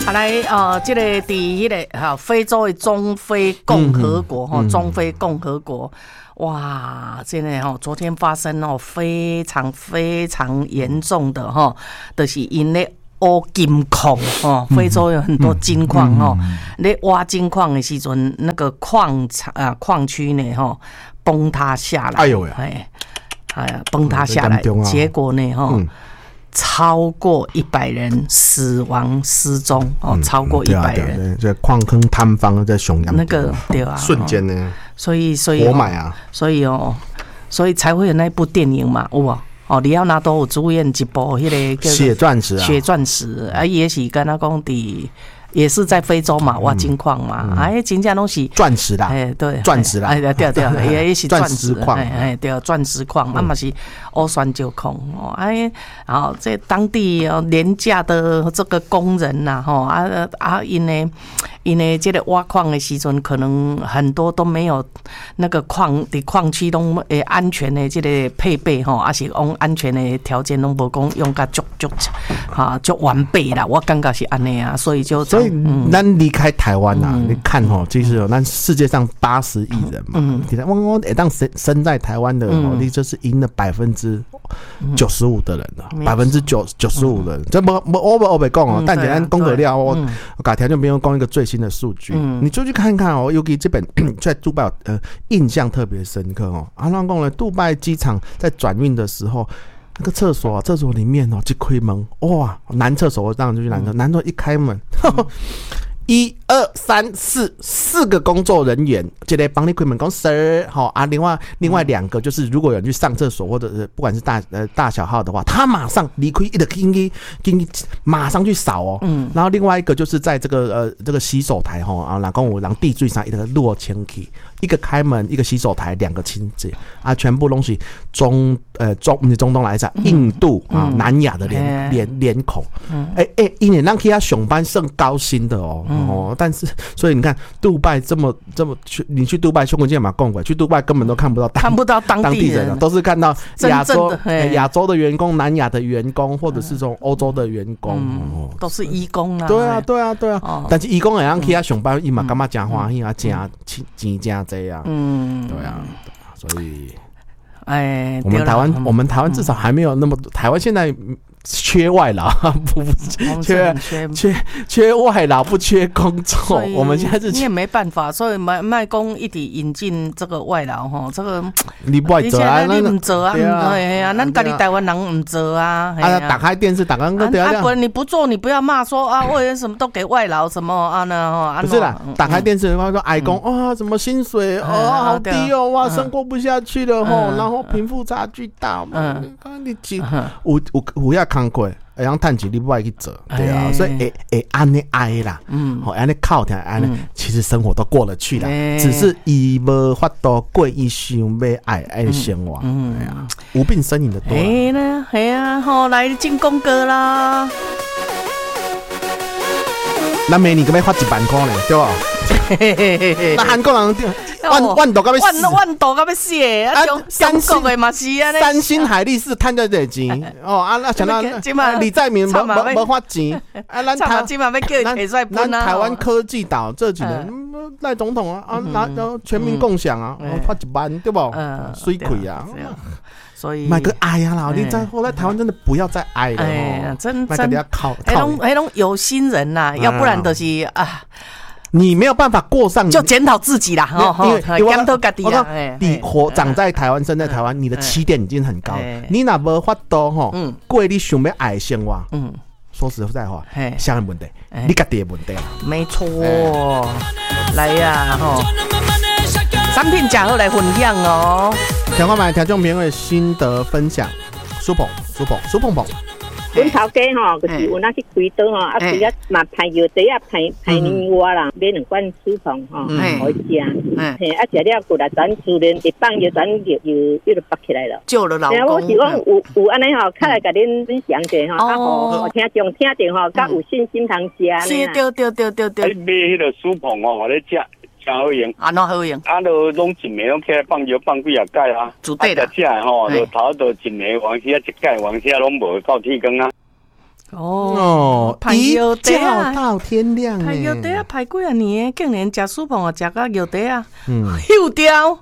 来这个伫迄个非洲的中非共和国中非共和国，哇，真的昨天发生非常非常严重的就是因咧挖金矿非洲有很多金矿咧挖金矿的时阵，那个矿区呢崩塌下来，崩塌下来，结果呢超过100人死亡失踪超过100人。 这矿坑坍方在熊羊那个对啊， 瞬间呢， 所以活埋啊， 所以才会有那部电影嘛，有啊。里奥纳多有主演一部迄个血钻石啊， 血钻石啊，也是跟他讲也是在非洲嘛，挖金矿嘛，真正拢是钻石啦， 对， 钻石啦， 对，也是钻石矿， 对，钻石矿，嘛是乌酸石矿，然后这当地廉价的这个工人呐，因为这个挖矿的时阵，可能很多都没有那个矿区拢安全的这个配备还是用安全的条件拢无讲用到足完备啦，我感觉是安尼啊，所以咱离开台湾啊，你看其实咱世界上80亿人嘛，我当生在台湾的你就是赢了95%的人了，95%的人，这我没讲但简单讲个了，我改天就没有讲一个最新的数据，你就去看看尤其这本在杜拜印象特别深刻他讲了杜拜机场在转运的时候。那个厕所里面一开门，哇，男厕所我当然就去男厕，男厕一开门，1、2、3、4个工作人员，这个帮你开门讲 Sir 另外2个就是如果有人去上厕所或者是不管是大小号的话，他马上离开，马上去扫然后另外一个就是在这个洗手台然后有人地水上一个落清去。一个开门，一个洗手台，2个清洁全部东西不是中东来着，印度南亚的脸孔，因为让其他上班剩高薪的但是所以你看杜拜这么你去杜拜兄弟姐嘛共轨，去杜拜根本都看不到当地人都是看到亚洲的员工、南亚的员工，或者是这种欧洲的员工， 都是义工啊。 对啊，但是义工会让其他上班，伊嘛感觉真欢喜啊，真钱这样，对啊，所以，我们台湾至少还没有那么，台湾现在缺外劳，缺外劳，不缺工作。我们现在是你也没办法，所以卖工一直引进这个外劳这个你不会做啊， 你不做啊，咱家己台湾人不做啊。 打开电视，打开你不做，你不要骂说为什么都给外劳什么不是啦，打开电视的话说，爱讲什么薪水好低哇，生活不下去了然后贫富差距大你有要工过，会让赚钱你不爱去做，对啊，所以会安尼爱啦，安尼靠天安尼，其实生活都过得去啦，只是伊无法度过伊想要爱的生活，无病呻吟的多。 系啊，来进公歌啦。 咱每年可要发1万块呢，对吧？那韩国人万度到要死， 万度到要死中国的嘛是啊， 三星海力士赚这钱想到李在明没发钱咱今晚要叫他出来分台湾科技岛这几年赖总统然后全民共享发1万对不？水亏啊！ 所以买个哀啊啦！你在后来台湾真的不要再哀了真要靠那种有心人呐，要不然就是你没有办法过上， 就检讨自己啦，检讨自己啦。 你长在台湾，生在台湾，你的起点已经很高，你哪无法度过你想要爱的生活？说实在话，啥的问题，你自己的问题啦。 没错，来呀产品假后来分享听我们听众朋友的心得分享，苏鹏。 阮头家就是有那去开刀规日嘛排药底排年外啦，买2罐苏鹏好食。食了过来转自然一放药转又拔起来了， 救了老公。 我是讲有安尼较来甲恁分享者好听众听着较有信心通食呢。 是对。 买迄个苏鹏我咧食。真好用， 哪好用？ 就拢一暝拢起来放药放几啊盖啊， 煮对啦。 食就头一暝往时一盖，往时拢无到天光啊。 一觉到天亮， 排药袋排几啊年，竟然食苏碰啊，食到药袋啊，休掉。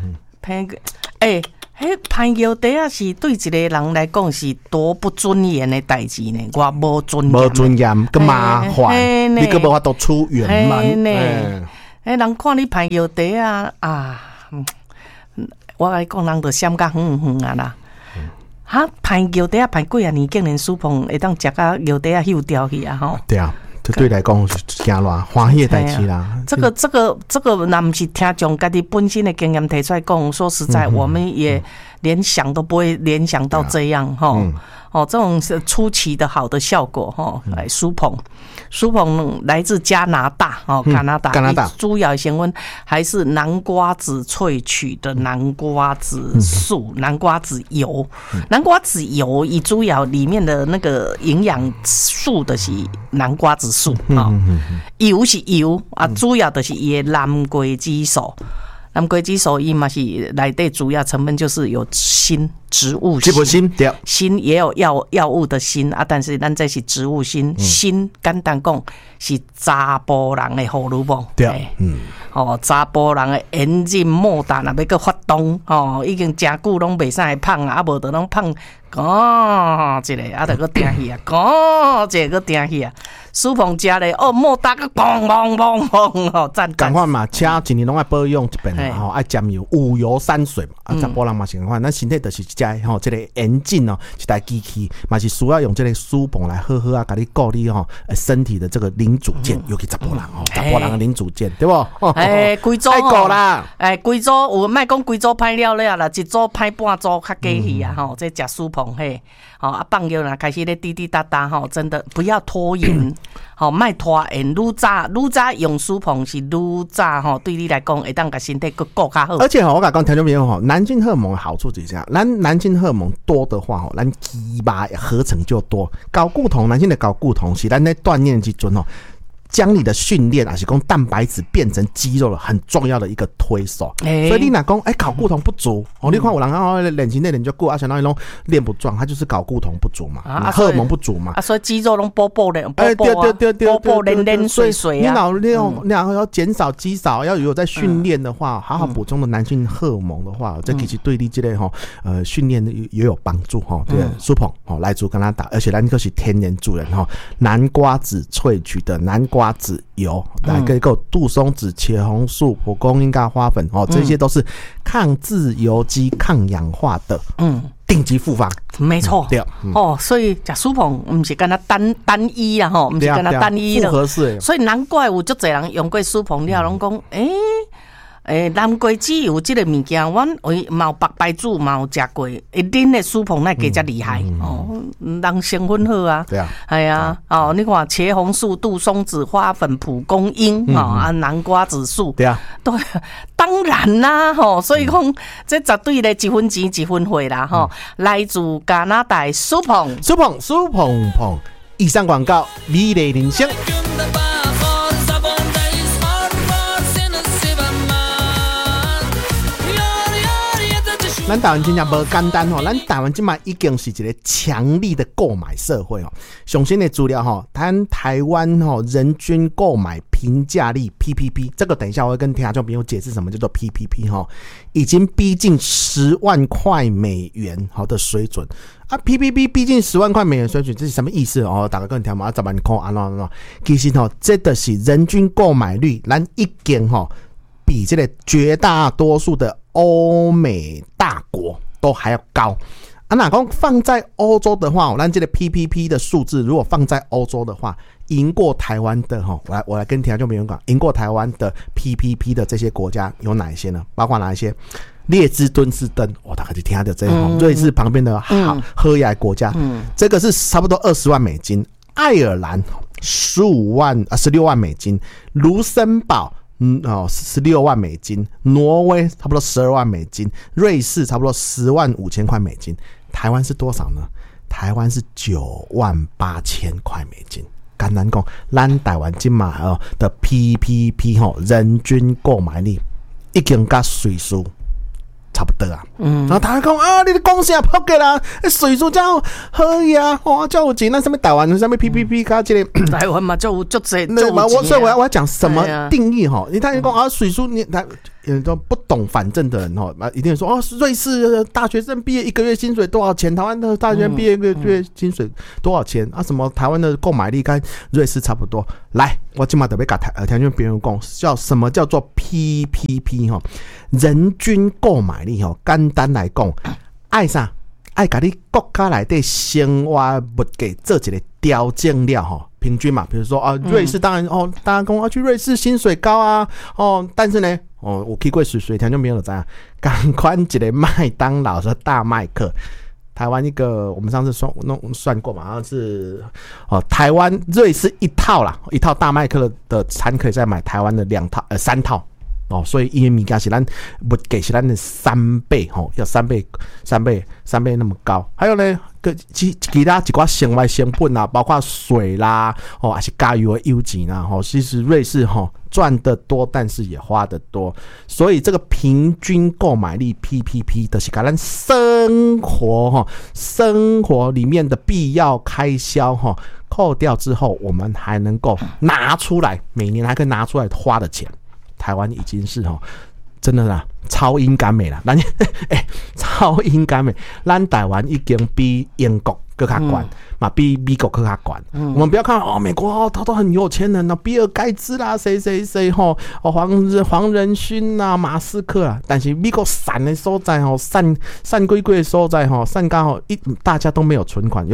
迄排药袋啊，是对一个人来讲是多不尊严的代志呢。我无尊严，个麻烦，你个无法度出远门。 人看你排药袋啊，我来讲，人就闪甲远啊啦。排药袋排几啊年，竟然苏碰会当食到药袋休掉去啊吼。 对啊。这对来讲是惊乱欢喜的代志啦。 这个，那不是听众家己本身的经验提出来讲，说实在，我们也连想都不会联想到这样哈。这种是出奇的好的效果哈。来，苏鹏来自加拿大加拿大主要成分还是南瓜子萃取的南瓜子素、南瓜子油。南瓜子油以主要里面的那个营养素的是南瓜子素油是油啊，主要的是伊的蓝桂激素。蓝桂激素伊嘛是内底主要成分就是有锌，植物锌，锌也有药物的锌啊，但是咱这是植物锌，锌简单讲是查甫人的荷尔蒙，对，查甫人的炎症末达若要搁发动，已经真久拢袂使胖啊，无就拢胖，一个啊，就搁定去啊，一个搁定去啊。苏碰食咧，莫打个砰砰砰砰，赞！ 赶快嘛，车一年拢爱保养一遍爱沾油，五油三水嘛。查甫人嘛是赶快，咱身体就是一只这个眼镜一台机器，嘛是需要用这个苏碰来好好啊，给你顾你身体的这个零组件，尤其查甫人查甫人的零组件，对不？ 规组够啦， 规组有莫讲规组歹了啦，一组歹半组较假去啊这食苏碰嘿，放药啦，开始咧滴滴答答真的不要拖延。莫拖延，愈早用苏碰是愈早对你来讲会当甲身体顾较好。 而且我甲讲听众朋友男性荷尔蒙的好处就是这样，咱男性荷尔蒙多的话咱肌肉合成就多。睾固酮，男性的睾固酮是咱在锻炼之阵将你的训练还是讲蛋白质变成肌肉了很重要的一个推手，所以你若讲睾固酮不足你看有人练习练就过想到拢练不壮，他就是睾固酮不足嘛，荷尔蒙不足嘛， 所以肌肉拢波练，波练水水啊。 你要减少肌少，要有在训练的话，好好补充的男性荷尔蒙的话，这其实对你这类训练也有帮助对，苏碰来自加拿大，而且咱个是天然主人南瓜子萃取的南瓜子油，来个杜松子、茄红素、蒲公英跟花粉这些都是抗自由基、抗氧化的顶级复方。 没错，对所以食苏碰不是跟他单一啦不是跟他单一的， 复合式。 所以难怪有足侪人用过苏碰了，拢讲南瓜籽油这个物件，阮嘛有白白煮嘛有食过，恁的苏碰那加遮厉害人成分好啊， 对啊， 系啊，你看茄红素、杜松子、花粉、蒲公英南瓜子素， 对啊， 对，当然啦所以讲这绝对咧一分钱一分货啦来自加拿大苏碰， 以上广告美丽人生。咱台湾真正无简单咱台湾今嘛已经是一个强力的购买社会上新的资料台湾人均购买平价力 PPP， 这个等一下我会跟听众朋友解释什么叫做 PPP 已经逼近10万块美元的水准PPP 逼近10万块美元水准，这是什么意思大家跟听嘛10万块其实这就是人均购买率，咱已经比这个绝大多数的欧美大国都还要高那讲放在欧洲的话咱这个 PPP 的数字如果放在欧洲的话，赢过台湾的我来跟听众朋友讲，赢过台湾的 PPP 的这些国家有哪一些呢？包括哪一些？列支敦士登大家就听到这瑞士旁边的荷雅国家这个是差不多20万美金，爱尔兰16万美金，卢森堡16万美金，挪威差不多12万美金，瑞士差不多10万5千块美金。台湾是多少呢？台湾是9万8千块美金。简单讲，咱台湾今嘛的 PPP 人均购买力已经跟瑞士差不多啊。然后他讲啊，你的贡献扑给啦，水数叫好呀，哇，叫有钱，那上面台湾上面 PPP 加这个台湾嘛就这， 所以我要讲什么定义哈？你他讲啊，水数你他。都不懂反正的人一定说瑞士大学生毕业1个月薪水多少钱？台湾的大学生毕业1个月薪水多少钱？什么台湾的购买力跟瑞士差不多？来，我今嘛特别跟听众朋友讲，叫什么叫做 PPP 人均购买力简单来讲，爱啥？爱把你国家内的生活物价做一个调整了平均嘛，比如说瑞士当然大家讲去瑞士薪水高啊但是呢我去过水田就没有这样，赶快一个麦当劳和大麦克，台湾一个我们上次算过嘛，好像是台湾瑞士一套大麦克的餐可以再买台湾的3套所以因为物件是咱物价是咱的3倍要3倍那么高。还有呢，其他一寡生活成本啊，包括水啦还是加油的油钱啦其实瑞士赚得多，但是也花得多，所以这个平均购买力 PPP 的是把咱生活里面的必要开销扣掉之后，我们还能够拿出来，每年还可以拿出来花的钱。台湾已经是真的啦，超英赶美啦，超英赶美，咱台湾已经比英国更加管嘛，比美国更加管。我们不要看美国他都很有钱人比尔盖茨啦，谁黄仁勋啦，马斯克啦，但是美国散的所在散贵的所在散到大家都没有存款。